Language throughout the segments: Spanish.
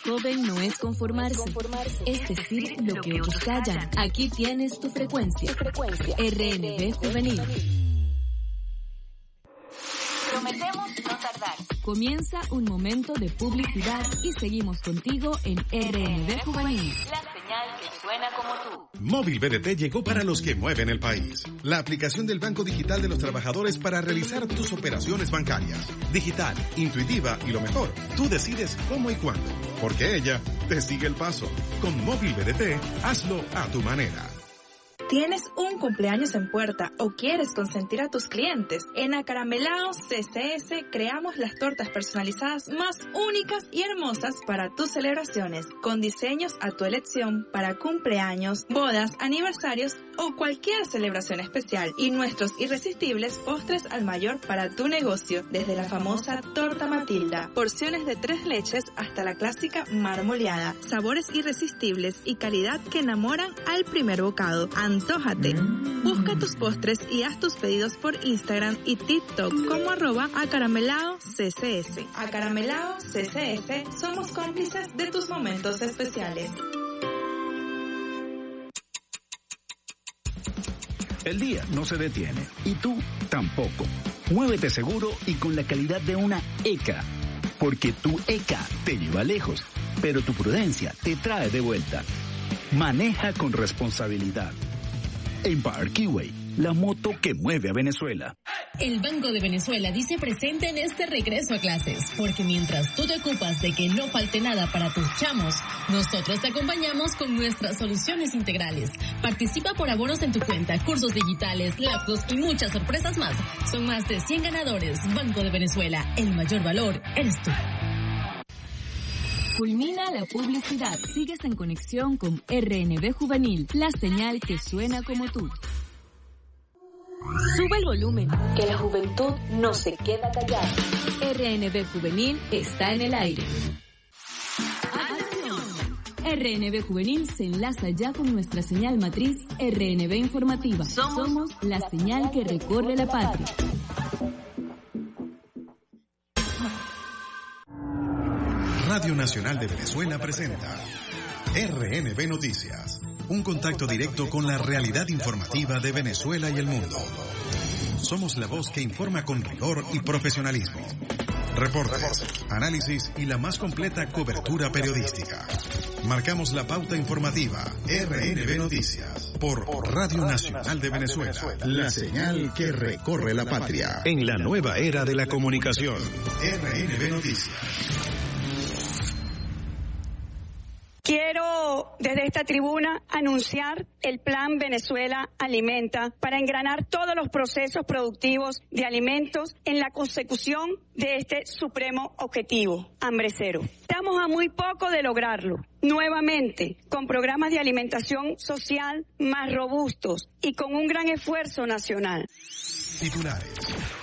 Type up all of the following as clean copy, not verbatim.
joven no es conformarse, es decir, lo que otros callan. Aquí tienes tu frecuencia. RNB Juvenil. Prometemos no tardar. Comienza un momento de publicidad y seguimos contigo en RNB Juvenil. La señal que suena como tú. Móvil BDT llegó para los que mueven el país. La aplicación del Banco Digital de los Trabajadores para realizar tus operaciones bancarias. Digital, intuitiva y lo mejor, tú decides cómo y cuándo. Porque ella te sigue el paso. Con Móvil BDT, hazlo a tu manera. ¿Tienes un cumpleaños en puerta o quieres consentir a tus clientes? En Acaramelados CCS creamos las tortas personalizadas más únicas y hermosas para tus celebraciones, con diseños a tu elección para cumpleaños, bodas, aniversarios o cualquier celebración especial, y nuestros irresistibles postres al mayor para tu negocio, desde la famosa torta Matilda, porciones de 3 leches hasta la clásica marmoleada, sabores irresistibles y calidad que enamoran al primer bocado. Antójate. Busca tus postres y haz tus pedidos por Instagram y TikTok como @acarameladoccs. Acaramelado CCS, somos cómplices de tus momentos especiales. El día no se detiene y tú tampoco. Muévete seguro y con la calidad de una ECA, porque tu ECA te lleva lejos, pero tu prudencia te trae de vuelta. Maneja con responsabilidad. Empire Keyway, la moto que mueve a Venezuela. El Banco de Venezuela dice presente en este regreso a clases, porque mientras tú te ocupas de que no falte nada para tus chamos, nosotros te acompañamos con nuestras soluciones integrales. Participa por abonos en tu cuenta, cursos digitales, laptops y muchas sorpresas más. Son más de 100 ganadores. Banco de Venezuela, el mayor valor eres tú. Culmina la publicidad. Sigues en conexión con RNB Juvenil, la señal que suena como tú. Sube el volumen, que la juventud no se queda callada. RNB Juvenil está en el aire. ¡Atención! RNB Juvenil se enlaza ya con nuestra señal matriz RNB Informativa. Somos la señal que recorre la patria. Radio Nacional de Venezuela presenta RNB Noticias, un contacto directo con la realidad informativa de Venezuela y el mundo. Somos la voz que informa con rigor y profesionalismo. Reportes, análisis y la más completa cobertura periodística. Marcamos la pauta informativa. RNB Noticias por Radio Nacional de Venezuela, la señal que recorre la patria en la nueva era de la comunicación. RNB Noticias. Quiero desde esta tribuna anunciar el Plan Venezuela Alimenta para engranar todos los procesos productivos de alimentos en la consecución de este supremo objetivo, hambre cero. Estamos a muy poco de lograrlo. Nuevamente, con programas de alimentación social más robustos y con un gran esfuerzo nacional. Titulares.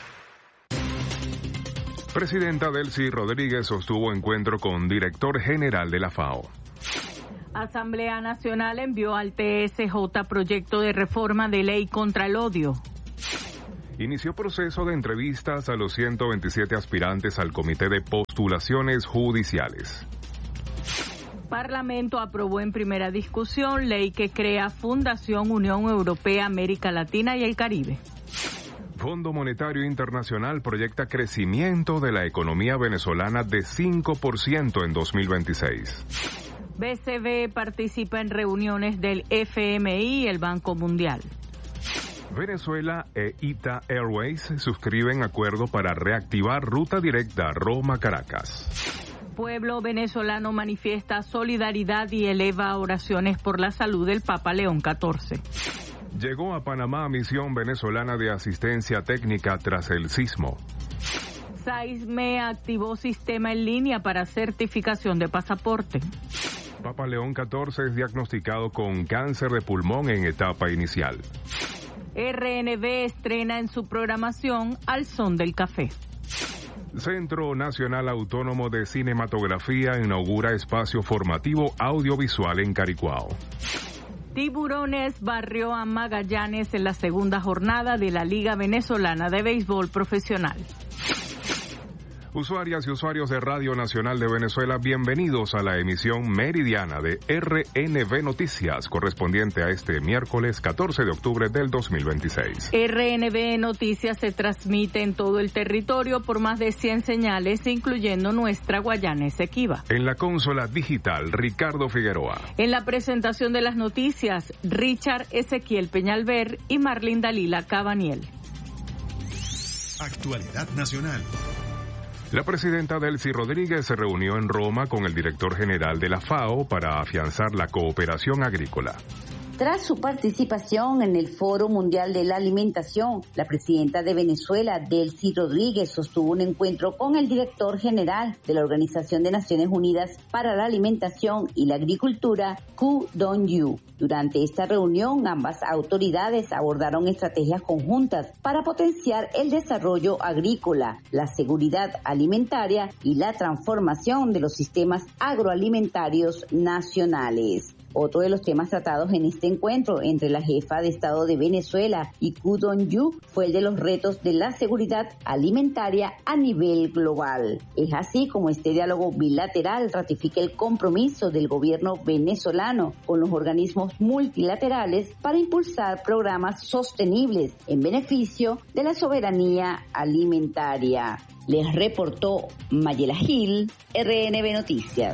Presidenta Delcy Rodríguez sostuvo encuentro con director general de la FAO. Asamblea Nacional envió al TSJ proyecto de reforma de ley contra el odio. Inició proceso de entrevistas a los 127 aspirantes al Comité de Postulaciones Judiciales. Parlamento aprobó en primera discusión ley que crea Fundación Unión Europea América Latina y el Caribe. Fondo Monetario Internacional proyecta crecimiento de la economía venezolana de 5% en 2026. BCB participa en reuniones del FMI y el Banco Mundial. Venezuela e ITA Airways suscriben acuerdo para reactivar ruta directa Roma-Caracas. Pueblo venezolano manifiesta solidaridad y eleva oraciones por la salud del Papa León XIV. Llegó a Panamá misión venezolana de asistencia técnica tras el sismo. SAISME activó sistema en línea para certificación de pasaporte. Papa León XIV es diagnosticado con cáncer de pulmón en etapa inicial. RNB estrena en su programación Al Son del Café. Centro Nacional Autónomo de Cinematografía inaugura espacio formativo audiovisual en Caricuao. Tiburones barrió a Magallanes en la segunda jornada de la Liga Venezolana de Béisbol Profesional. Usuarias y usuarios de Radio Nacional de Venezuela, bienvenidos a la emisión meridiana de RNB Noticias, correspondiente a este miércoles 14 de octubre del 2026. RNB Noticias se transmite en todo el territorio por más de 100 señales, incluyendo nuestra Guayana Esequiba. En la consola digital, Ricardo Figueroa. En la presentación de las noticias, Richard Ezequiel Peñalver y Marlene Dalila Cabaniel. Actualidad nacional. La presidenta Delcy Rodríguez se reunió en Roma con el director general de la FAO para afianzar la cooperación agrícola. Tras su participación en el Foro Mundial de la Alimentación, la presidenta de Venezuela, Delcy Rodríguez, sostuvo un encuentro con el director general de la Organización de Naciones Unidas para la Alimentación y la Agricultura, Ku Dong-yu. Durante esta reunión, ambas autoridades abordaron estrategias conjuntas para potenciar el desarrollo agrícola, la seguridad alimentaria y la transformación de los sistemas agroalimentarios nacionales. Otro de los temas tratados en este encuentro entre la jefa de Estado de Venezuela y Ku Dong-yu fue el de los retos de la seguridad alimentaria a nivel global. Es así como este diálogo bilateral ratifica el compromiso del gobierno venezolano con los organismos multilaterales para impulsar programas sostenibles en beneficio de la soberanía alimentaria. Les reportó Mayela Gil, RNB Noticias.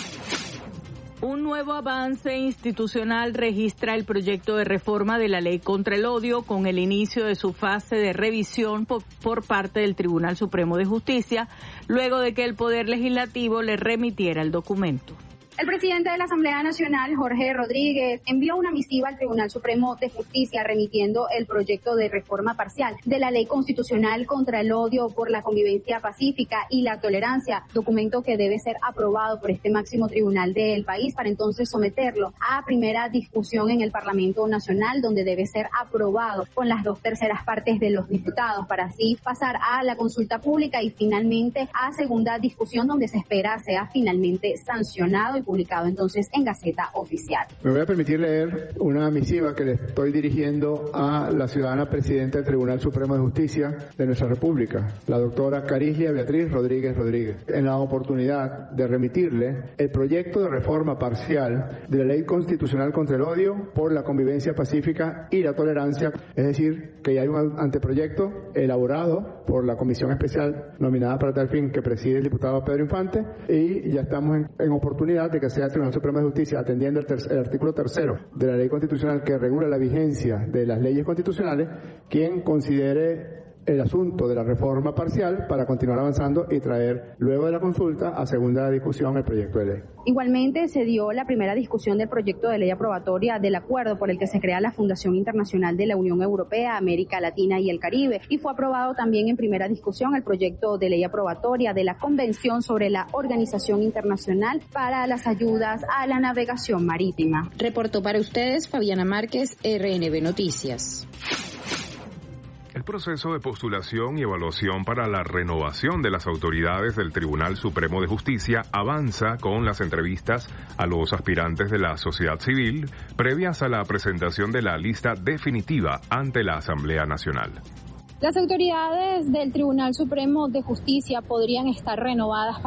Un nuevo avance institucional registra el proyecto de reforma de la ley contra el odio con el inicio de su fase de revisión por parte del Tribunal Supremo de Justicia, luego de que el Poder Legislativo le remitiera el documento. El presidente de la Asamblea Nacional, Jorge Rodríguez, envió una misiva al Tribunal Supremo de Justicia remitiendo el proyecto de reforma parcial de la Ley Constitucional contra el Odio por la Convivencia Pacífica y la Tolerancia, documento que debe ser aprobado por este máximo tribunal del país para entonces someterlo a primera discusión en el Parlamento Nacional, donde debe ser aprobado con las 2/3 partes de los diputados, para así pasar a la consulta pública y finalmente a segunda discusión, donde se espera sea finalmente sancionado y publicado entonces en Gaceta Oficial. Me voy a permitir leer una misiva que le estoy dirigiendo a la ciudadana presidenta del Tribunal Supremo de Justicia de nuestra República, la doctora Carislia Beatriz Rodríguez Rodríguez, en la oportunidad de remitirle el proyecto de reforma parcial de la Ley Constitucional contra el Odio por la Convivencia Pacífica y la Tolerancia, es decir, que ya hay un anteproyecto elaborado por la Comisión Especial nominada para tal fin que preside el diputado Pedro Infante, y ya estamos en oportunidad de que sea el Tribunal Supremo de Justicia, atendiendo el artículo 3 de la Ley Constitucional que regula la vigencia de las leyes constitucionales, quien considere el asunto de la reforma parcial para continuar avanzando y traer luego de la consulta a segunda discusión el proyecto de ley. Igualmente se dio la primera discusión del proyecto de ley aprobatoria del acuerdo por el que se crea la Fundación Internacional de la Unión Europea, América Latina y el Caribe, y fue aprobado también en primera discusión el proyecto de ley aprobatoria de la Convención sobre la Organización Internacional para las Ayudas a la Navegación Marítima. Reportó para ustedes Fabiana Márquez, RNB Noticias. El proceso de postulación y evaluación para la renovación de las autoridades del Tribunal Supremo de Justicia avanza con las entrevistas a los aspirantes de la sociedad civil previas a la presentación de la lista definitiva ante la Asamblea Nacional. Las autoridades del Tribunal Supremo de Justicia podrían estar renovadas